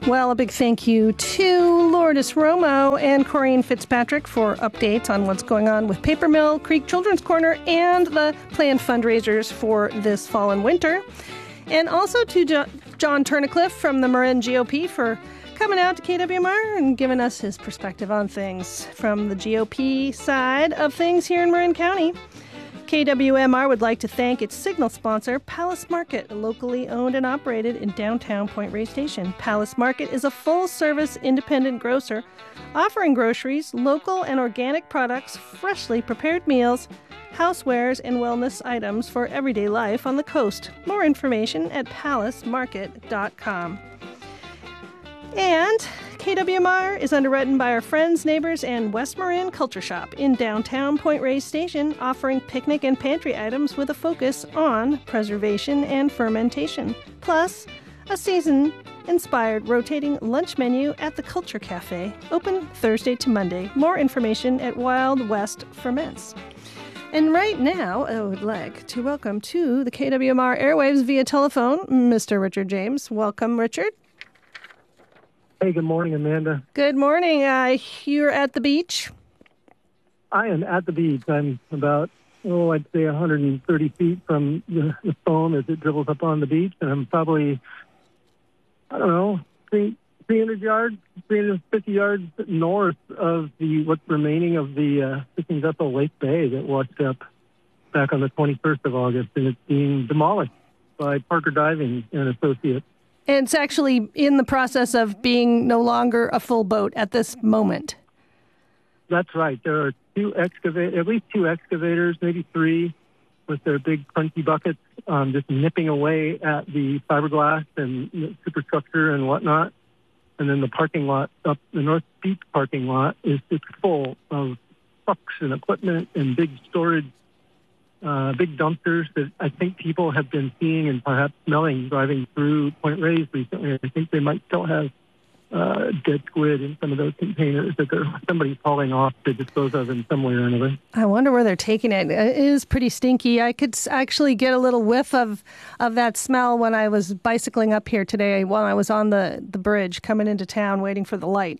Well, a big thank you to Lourdes Romo and Corrine Fitzpatrick for updates on what's going on with Paper Mill Creek Children's Corner and the planned fundraisers for this fall and winter. And also to John Turnacliffe from the Marin GOP for coming out to KWMR and giving us his perspective on things from the GOP side of things here in Marin County. KWMR would like to thank its signal sponsor, Palace Market, locally owned and operated in downtown Point Reyes Station. Palace Market is a full-service independent grocer offering groceries, local and organic products, freshly prepared meals, housewares, and wellness items for everyday life on the coast. More information at palacemarket.com. And KWMR is underwritten by our friends, neighbors, and West Marin Culture Shop in downtown Point Reyes Station, offering picnic and pantry items with a focus on preservation and fermentation. Plus, a season-inspired rotating lunch menu at the Culture Cafe, open Thursday to Monday. More information at Wild West Ferments. And right now, I would like to welcome to the KWMR airwaves via telephone, Mr. Richard James. Welcome, Richard. Hey, good morning, Amanda. Good morning. You're at the beach? I am at the beach. I'm about, I'd say 130 feet from the foam as it dribbles up on the beach. And I'm probably, 300 yards, 350 yards north of what's remaining of the fishing vessel Lake Bay that washed up back on the 21st of August. And it's being demolished by Parker Diving and Associates. And it's actually in the process of being no longer a full boat at this moment. That's right. There are at least two excavators, maybe three, with their big crunchy buckets, just nipping away at the fiberglass and superstructure and whatnot. And then the parking lot up the North Beach parking lot is just full of trucks and equipment and big storage, big dumpsters that I think people have been seeing and perhaps smelling driving through Point Reyes recently. I think they might still have dead squid in some of those containers that somebody's hauling off to dispose of in some way or another. I wonder where they're taking it. It is pretty stinky. I could actually get a little whiff of that smell when I was bicycling up here today while I was on the bridge coming into town waiting for the light.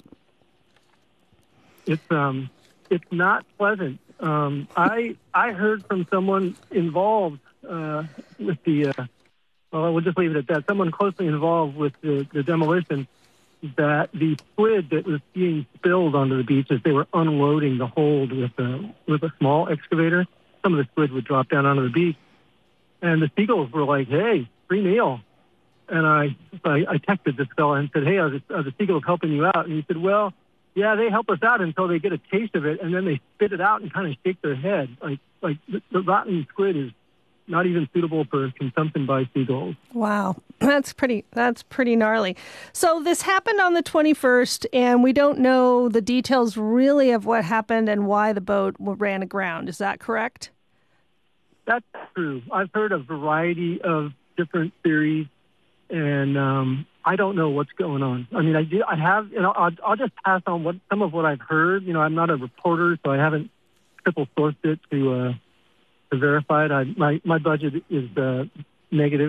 It's not pleasant. I heard from someone involved with we'll just leave it at that. Someone closely involved with the demolition, that the squid that was being spilled onto the beach as they were unloading the hold with a small excavator, some of the squid would drop down onto the beach, and the seagulls were like, "Hey, free meal." And I texted this fella and said, "Hey, are the seagulls helping you out?" And he said, "Well, yeah, they help us out until they get a taste of it, and then they spit it out and kind of shake their head. Like the rotten squid is not even suitable for consumption by seagulls." Wow, that's pretty gnarly. So this happened on the 21st, and we don't know the details really of what happened and why the boat ran aground. Is that correct? That's true. I've heard a variety of different theories, and I don't know what's going on. I mean, I have, I'll just pass on some of what I've heard. I'm not a reporter, so I haven't triple sourced it to verify it. My budget is negative.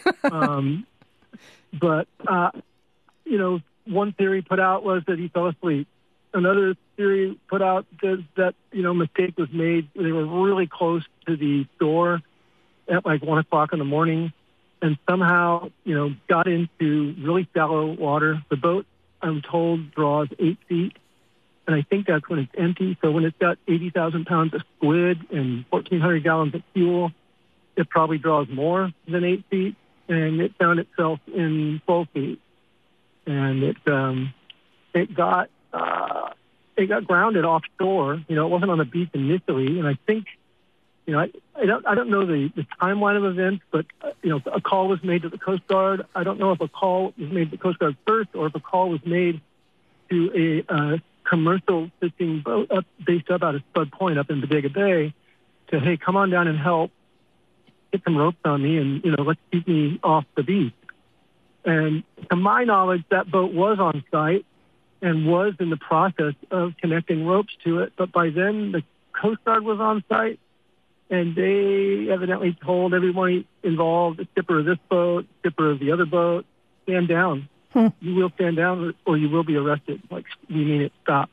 But one theory put out was that he fell asleep. Another theory put out that mistake was made. They were really close to the door at like 1 o'clock in the morning, and somehow, got into really shallow water. The boat, I'm told, draws 8 feet, and I think that's when it's empty. So when it's got 80,000 pounds of squid and 1,400 gallons of fuel, it probably draws more than 8 feet, and it found itself in 12 feet. And it got grounded offshore. It wasn't on the beach initially, and I think, I don't know the timeline of events, but a call was made to the Coast Guard. I don't know if a call was made to the Coast Guard first, or if a call was made to a commercial fishing boat based up out of Spud Point up in Bodega Bay to, hey, come on down and help, get some ropes on me, and let's keep me off the beach. And to my knowledge, that boat was on site and was in the process of connecting ropes to it, but by then the Coast Guard was on site. And they evidently told everyone involved, the skipper of this boat, skipper of the other boat, stand down. You will stand down or you will be arrested. Like, we mean it, stop.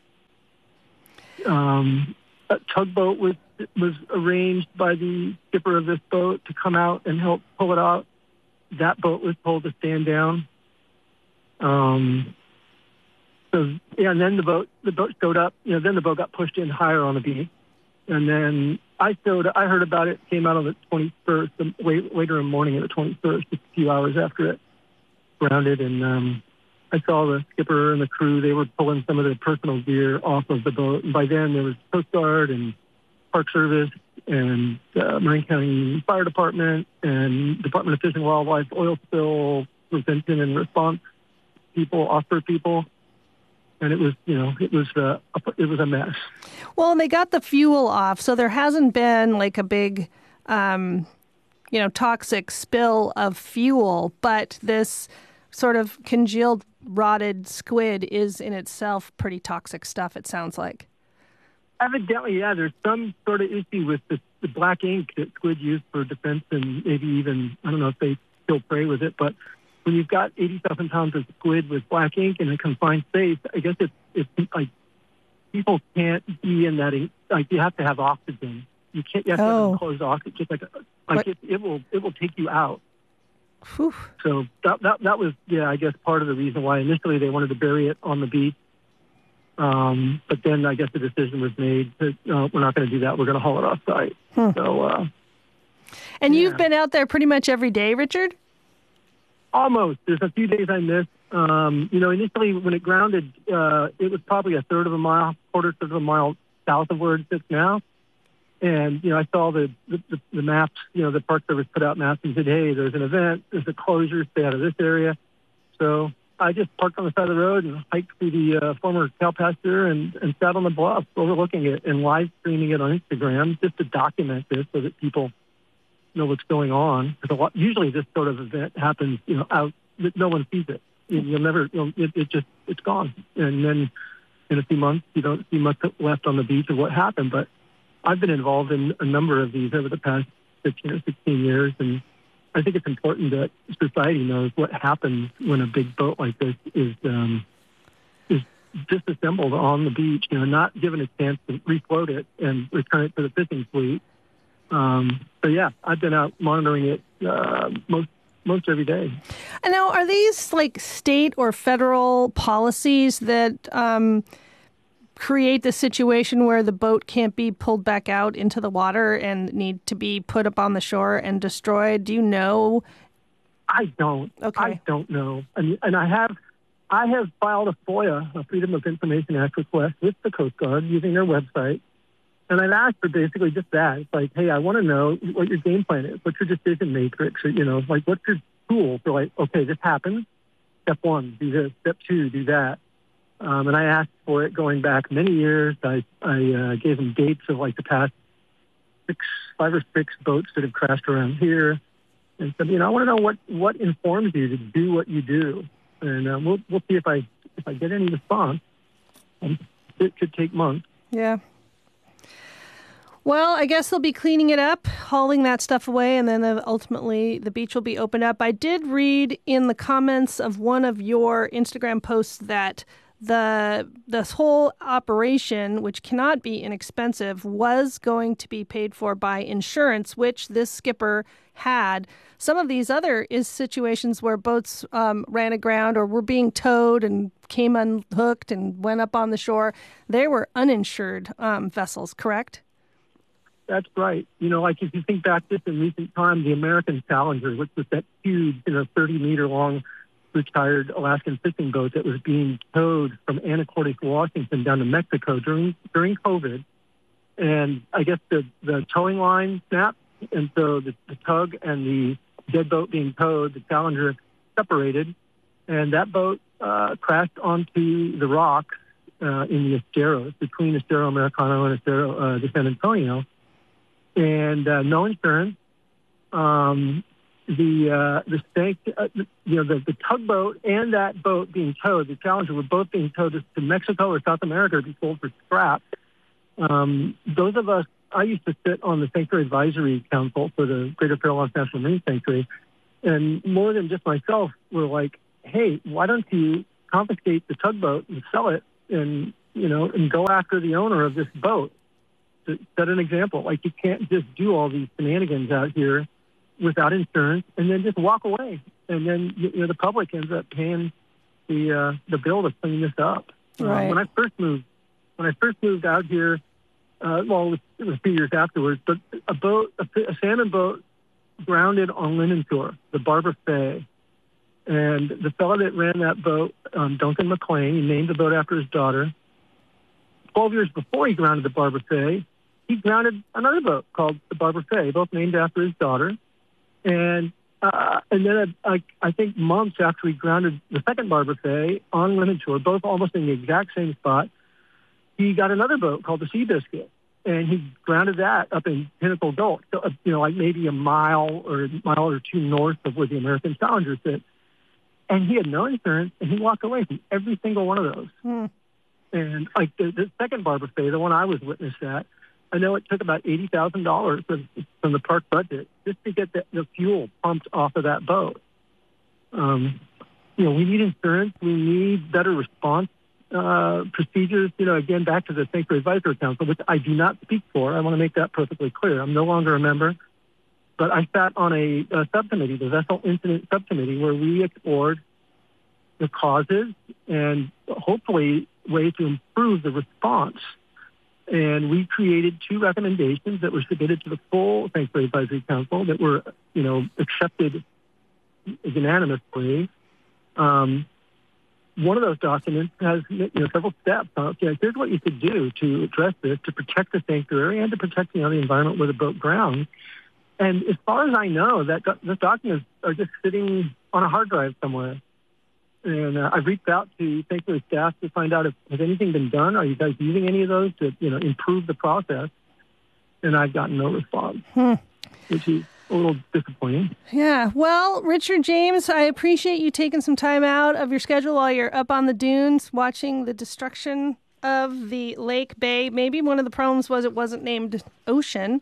A tugboat was arranged by the skipper of this boat to come out and help pull it out. That boat was told to stand down. And then the boat showed up. Then the boat got pushed in higher on the beach. And then I heard about it, came out on the 21st, later in the morning of the 21st, just a few hours after it grounded. And I saw the skipper and the crew. They were pulling some of their personal gear off of the boat. And by then there was Coast Guard and Park Service and Marin County Fire Department and Department of Fish and Wildlife, oil spill prevention and response people, OSPR people. And it was a mess. Well, and they got the fuel off, so there hasn't been like a big, toxic spill of fuel. But this sort of congealed, rotted squid is in itself pretty toxic stuff, it sounds like. Evidently, yeah. There's some sort of issue with the black ink that squid use for defense, and maybe even, I don't know if they kill prey with it, but when you've got 80,000 pounds of squid with black ink in a confined space, I guess it's like people can't be in that ink. Like, you have to have oxygen. You can't. You have to have enclosed oxygen. Just it will take you out. Whew. So that was, I guess part of the reason why initially they wanted to bury it on the beach. But then I guess the decision was made that we're not going to do that. We're going to haul it off site. So. And you've been out there pretty much every day, Richard? Almost. There's a few days I missed. Initially when it grounded, it was probably quarter of a mile south of where it sits now. And, I saw the maps, the Park Service put out maps and said, hey, there's an event, there's a closure, stay out of this area. So I just parked on the side of the road and hiked through the former cow pasture and sat on the bluff overlooking it and live streaming it on Instagram just to document this so that people know what's going on. Because usually this sort of event happens, out, no one sees it. You'll never, it's gone. And then in a few months, you don't see much left on the beach of what happened. But I've been involved in a number of these over the past 15 or 16 years. And I think it's important that society knows what happens when a big boat like this is disassembled on the beach, not given a chance to refloat it and return it to the fishing fleet. So yeah, I've been out monitoring it most every day. And now, are these like state or federal policies that create the situation where the boat can't be pulled back out into the water and need to be put up on the shore and destroyed? Do you know? I don't. Okay. I don't know. And I have filed a FOIA, a Freedom of Information Act request with the Coast Guard using their website. And I've asked for basically just that. It's like, hey, I want to know what your game plan is. What's your decision matrix? Or, what's your tool for okay, this happens. Step one, do this. Step two, do that. And I asked for it going back many years. I gave them dates of the past 5 or 6 boats that have crashed around here. And said, I want to know what informs you to do what you do. And we'll see if I get any response. It could take months. Yeah. Well, I guess they'll be cleaning it up, hauling that stuff away, and then ultimately the beach will be opened up. I did read in the comments of one of your Instagram posts that this whole operation, which cannot be inexpensive, was going to be paid for by insurance, which this skipper had. Some of these other situations where boats ran aground or were being towed and came unhooked and went up on the shore. They were uninsured vessels, correct? That's right. If you think back just in recent time, the American Challenger, which was that huge, 30-meter long retired Alaskan fishing boat that was being towed from Anacortes, Washington down to Mexico during COVID. And I guess the towing line snapped, and so the tug and the dead boat being towed, the Challenger separated, and that boat crashed onto the rocks in the Esteros, between Estero Americano and Estero de San Antonio. And no insurance. The tugboat and that boat being towed, the Challenger, were both being towed to Mexico or South America to be sold for scrap. Those of us, I used to sit on the Sanctuary Advisory Council for the Greater Fairlawn National Marine Sanctuary, and more than just myself were like, hey, why don't you confiscate the tugboat and sell it and go after the owner of this boat to set an example. Like, you can't just do all these shenanigans out here without insurance and then just walk away. And then, the public ends up paying the bill to clean this up. Right. When I first moved out here, it was a few years afterwards, but a salmon boat grounded on Linden Shore, the Barbara Fay. And the fellow that ran that boat, Duncan McLean, he named the boat after his daughter. 12 years before he grounded the Barbara Fay, he grounded another boat called the Barbara Fay, both named after his daughter. And then I think months after he grounded the second Barbara Fay on Linden Shore, both almost in the exact same spot, he got another boat called the Seabiscuit. And he grounded that up in Pinnacle Gulch, so, like maybe a mile or two north of where the American Challenger sits. And he had no insurance, and he walked away from every single one of those. And like the second Barbara Fay, the one I was witness at, I know it took about $80,000 from the park budget just to get the fuel pumped off of that boat. We need insurance. We need better response procedures. Again, back to the Sanctuary Advisory Council, which I do not speak for. I want to make that perfectly clear. I'm no longer a member. But I sat on a subcommittee, the Vessel Incident Subcommittee, where we explored the causes and hopefully ways to improve the response. And we created 2 recommendations that were submitted to the full Sanctuary Advisory Council that were, accepted unanimously. One of those documents has several steps. Here's what you should do to address this, to protect the sanctuary and to protect the environment where the boat grounds. And as far as I know, those documents are just sitting on a hard drive somewhere. And I've reached out to Sanctuary staff to find out if has anything been done. Are you guys using any of those to improve the process? And I've gotten no response, which is a little disappointing. Yeah. Well, Richard James, I appreciate you taking some time out of your schedule while you're up on the dunes watching the destruction of the Lake Bay. Maybe one of the problems was it wasn't named Ocean.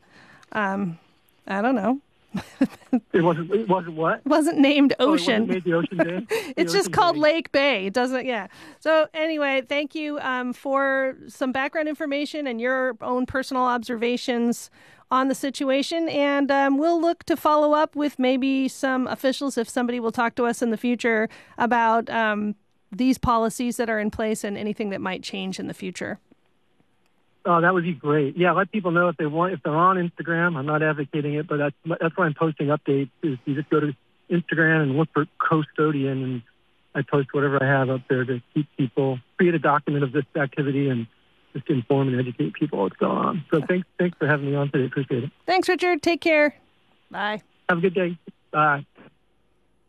I don't know. It wasn't what? It wasn't named Ocean. It wasn't made the Ocean Bay? It's just called Lake Bay. It doesn't, yeah. So anyway, thank you for some background information and your own personal observations on the situation. And we'll look to follow up with maybe some officials if somebody will talk to us in the future about these policies that are in place and anything that might change in the future. Oh, that would be great. Yeah, let people know if they're on Instagram. I'm not advocating it, but that's why I'm posting updates. Is you just go to Instagram and look for Custodian, and I post whatever I have up there to keep people, create a document of this activity and just inform and educate people what's going on. So thanks for having me on today. Appreciate it. Thanks, Richard. Take care. Bye. Have a good day. Bye.